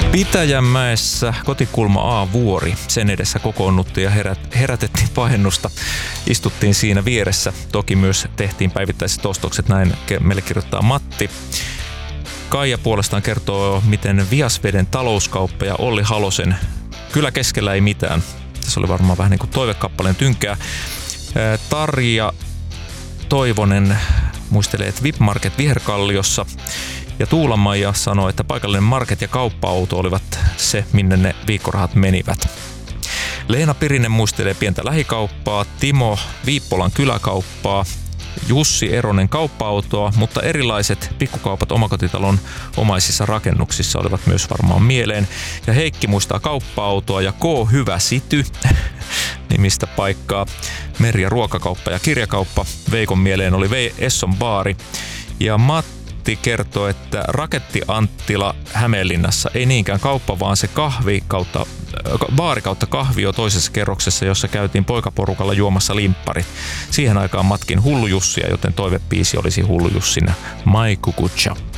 Pitäjänmäessä kotikulma A-vuori. Sen edessä kokoonnuttiin ja herätettiin pahennusta. Istuttiin siinä vieressä. Toki myös tehtiin päivittäiset ostokset, näin meille kirjoittaa Matti. Kaija puolestaan kertoo, miten Viasveden talouskauppa ja Olli Halosen Kyllä keskellä ei mitään. Tässä oli varmaan vähän niin kuin toivekappaleen tynkää. Tarja Toivonen muistelee, että VIP Market Viherkalliossa. Ja Tuula-Maija sanoi, että paikallinen market ja kauppa-auto olivat se, minne ne viikkorahat menivät. Leena Pirinen muistelee pientä lähikauppaa, Timo Viippolan kyläkauppaa, Jussi Eronen kauppa-autoa, mutta erilaiset pikkukaupat omakotitalon omaisissa rakennuksissa olivat myös varmaan mieleen. Ja Heikki muistaa kauppa-autoa ja K. Hyvä Sity nimistä paikkaa, meri- ja ruokakauppa ja kirjakauppa. Veikon mieleen oli Esson baari ja Matti kertoo, että Raketti Anttila Hämeenlinnassa ei niinkään kauppa, vaan se baari kautta kahvio toisessa kerroksessa, jossa käytiin poikaporukalla juomassa limpparit. Siihen aikaan matkin Hullu Jussia, joten toivepiisi olisi Hullu Jussin Mai Kukucha.